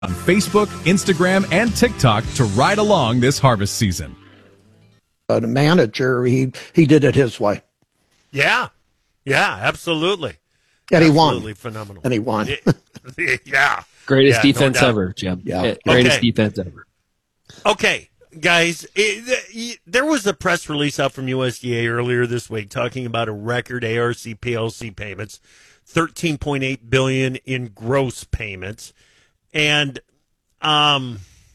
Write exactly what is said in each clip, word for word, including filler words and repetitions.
on Facebook, Instagram, and TikTok to ride along this harvest season. Uh, the manager, he, he did it his way. Yeah. Yeah, absolutely. And he absolutely won. Absolutely phenomenal. And he won. yeah. Greatest yeah, defense no ever, Jim. Yeah. Greatest Okay. defense ever. Okay, guys, it, there was a press release out from U S D A earlier this week talking about a record A R C P L C payments, thirteen point eight billion dollars in gross payments. And um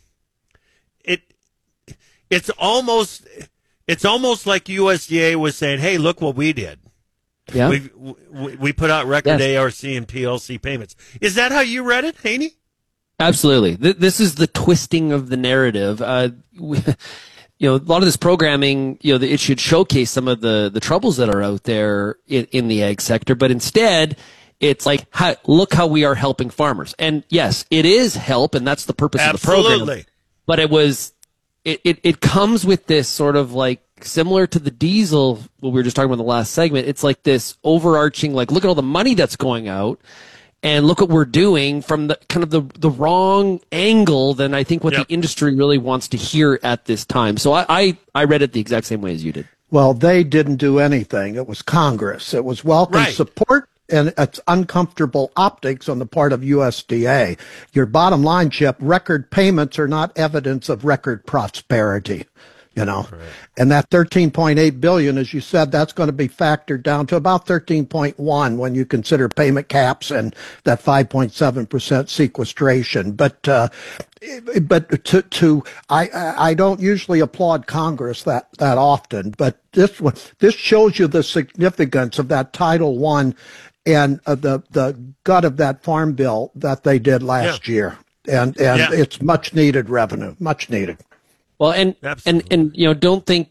it it's almost it's almost like U S D A was saying, "Hey, look what we did. Yeah. We we, we put out record Yes. A R C and P L C payments." Is that how you read it, Haney? Absolutely. Th- this is the twisting of the narrative. Uh, we, you know, a lot of this programming, you know, it should showcase some of the, the troubles that are out there in, in the ag sector, but instead, it's like, how, look how we are helping farmers. And yes, it is help, and that's the purpose Absolutely. of the program. But it was, it, it, it comes with this sort of like, similar to the diesel, what we were just talking about in the last segment, it's like this overarching, like, look at all the money that's going out. And look what we're doing from the kind of the, the wrong angle than I think what Yep. the industry really wants to hear at this time. So I, I, I read it the exact same way as you did. Well, they didn't do anything. It was Congress. It was welcome Right. support, and it's uncomfortable optics on the part of U S D A. Your bottom line, Chip, record payments are not evidence of record prosperity. You know, right. And that thirteen point eight billion dollars, as you said, that's going to be factored down to about thirteen point one when you consider payment caps and that five point seven percent sequestration. But, uh, but to, to, I, I don't usually applaud Congress that, that often, but this one, this shows you the significance of that Title One and uh, the, the gut of that farm bill that they did last yeah. year. And, and yeah. it's much needed revenue, much needed. Well, and, and, and, you know, don't think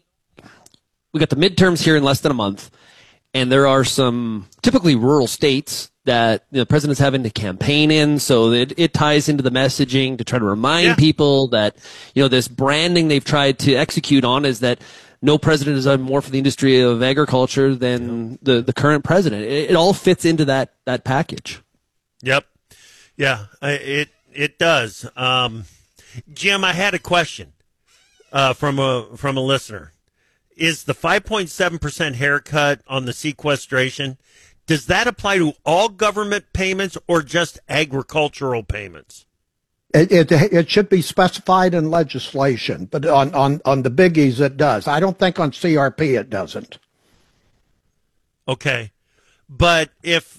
we got the midterms here in less than a month, and there are some typically rural states that you know, the president's having to campaign in. So it, it ties into the messaging to try to remind yeah. people that, you know, this branding they've tried to execute on is that no president has done more for the industry of agriculture than yeah. the, the current president. It, it all fits into that, that package. Yep. Yeah, it, it does. Um, Jim, I had a question. Uh, from a from a listener, is the five point seven percent haircut on the sequestration, does that apply to all government payments or just agricultural payments? It, it it should be specified in legislation, but on, on, on the biggies it does. I don't think on C R P it doesn't. Okay, but if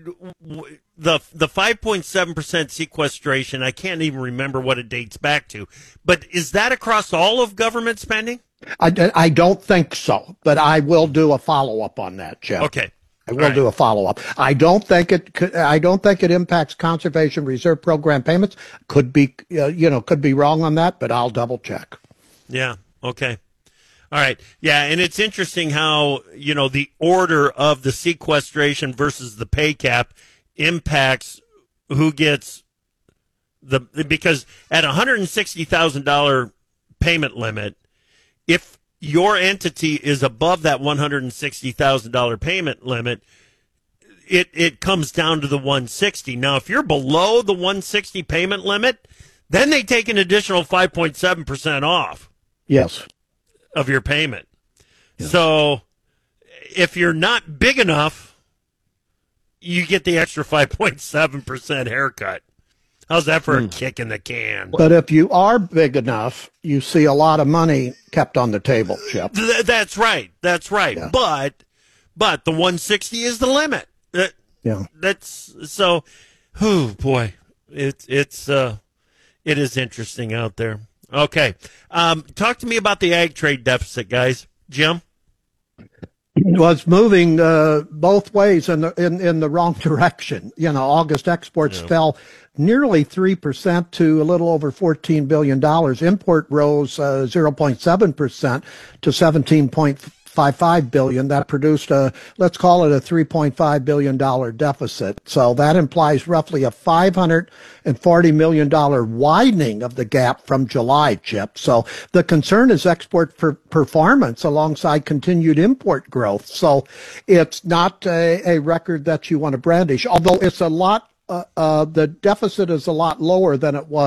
the the five point seven percent sequestration, I can't even remember what it dates back to, but is that across all of government spending? I, I don't think so, but I will do a follow-up on that, Jeff. Okay. I will right. do a follow-up. I don't think it could, I don't think it impacts Conservation Reserve Program payments. Could be, uh, you know, could be wrong on that, but I'll double check. Yeah. Okay. All right. Yeah, and it's interesting how, you know, the order of the sequestration versus the pay cap impacts who gets the, because at a one hundred sixty thousand dollars payment limit, if your entity is above that one hundred sixty thousand dollars payment limit, it, it comes down to the one hundred sixty. Now, if you're below the one hundred sixty payment limit, then they take an additional five point seven percent off. Yes. Of your payment. Yes. So if you're not big enough, you get the extra five point seven percent haircut. How's that for mm. a kick in the can? But if you are big enough, you see a lot of money kept on the table, Chip. Th- that's right. That's right. Yeah. But but the one hundred sixty is the limit. That, yeah. That's so oh boy. It's it's uh it is interesting out there. Okay. Um, talk to me about the ag trade deficit, guys. Jim? It was moving uh, both ways in the, in, in the wrong direction. You know, August exports yeah. fell nearly three percent to a little over fourteen billion dollars. Import rose uh, zero point seven percent to seventeen point five five billion dollars. That produced a, let's call it a three point five billion dollars deficit. So that implies roughly a five hundred forty million dollars widening of the gap from July, Chip. So the concern is export per- performance alongside continued import growth. So it's not a, a record that you want to brandish, although it's a lot uh, uh, the deficit is a lot lower than it was.